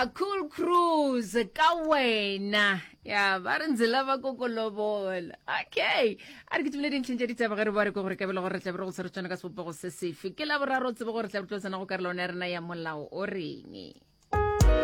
a cool cruise ka wena ya ba re ntse lava ko lobola. Okay, a re ke tumile dintleng tse di tsaba ga re ba re go gore ka bele gore tla re go se re tsena ka sepopego se sefe ke la boraro tsebe gore tla re tlosana go karolo ya rena ya molao o reng.